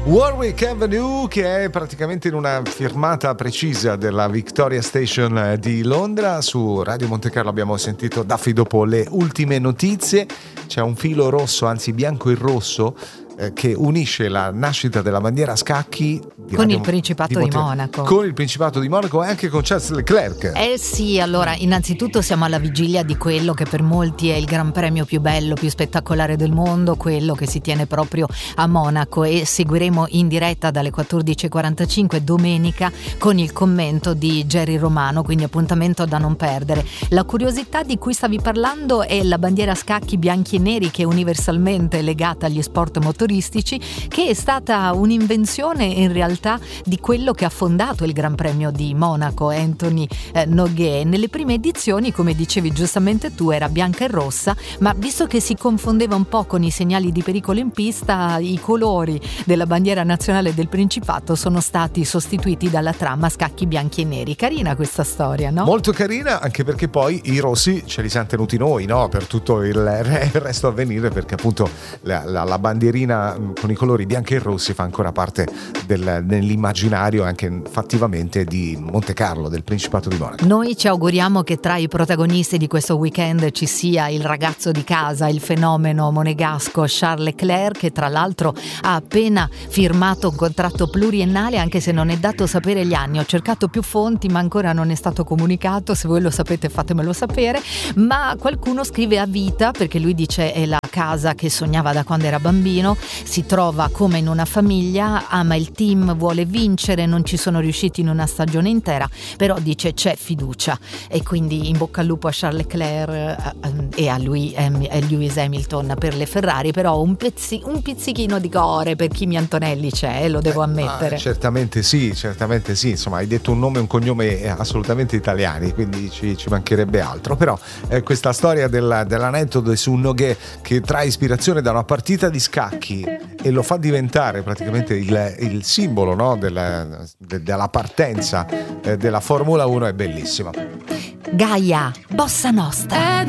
Warwick Avenue, che è praticamente in una firmata precisa della Victoria Station di Londra. Su Radio Monte Carlo abbiamo sentito Duffy dopo le ultime notizie. C'è un filo rosso, anzi bianco e rosso, che unisce la nascita della bandiera a scacchi con il Principato di Monaco. Con il Principato di Monaco e anche con Charles Leclerc. Sì, allora innanzitutto siamo alla vigilia di quello che per molti è il gran premio più bello, più spettacolare del mondo, quello che si tiene proprio a Monaco, e seguiremo in diretta dalle 14.45 domenica con il commento di Gerry Romano, quindi appuntamento da non perdere. La curiosità di cui stavi parlando è la bandiera a scacchi bianchi e neri, che è universalmente legata agli sport motoristici, che è stata un'invenzione in realtà di quello che ha fondato il Gran Premio di Monaco, Anthony Noguet. Nelle prime edizioni, come dicevi giustamente tu, era bianca e rossa, ma visto che si confondeva un po' con i segnali di pericolo in pista, i colori della bandiera nazionale del Principato sono stati sostituiti dalla trama a scacchi bianchi e neri. Carina questa storia, no? Molto carina, anche perché poi i rossi ce li siamo tenuti noi, no? Per tutto il resto a venire, perché appunto la bandierina con i colori bianchi e rossi fa ancora parte nell'immaginario anche fattivamente di Monte Carlo, del Principato di Monaco. Noi ci auguriamo che tra i protagonisti di questo weekend ci sia il ragazzo di casa, il fenomeno monegasco Charles Leclerc, che tra l'altro ha appena firmato un contratto pluriennale, anche se non è dato sapere gli anni. Ho cercato più fonti ma ancora non è stato comunicato, se voi lo sapete fatemelo sapere, ma qualcuno scrive a vita, perché lui dice è la casa che sognava da quando era bambino, si trova come in una famiglia, ama il team, vuole vincere, non ci sono riusciti in una stagione intera, però dice c'è fiducia, e quindi in bocca al lupo a Charles Leclerc e a Lewis Hamilton per le Ferrari, però un pizzichino di cuore per Kimi Antonelli c'è, lo devo ammettere. Certamente sì, insomma hai detto un nome e un cognome assolutamente italiani, quindi ci mancherebbe altro, però questa storia dell'aneddoto su un Noguet che trae ispirazione da una partita di scacchi e lo fa diventare praticamente il simbolo, no, della partenza della Formula 1 è bellissima. Gaia, Bossa Nostra.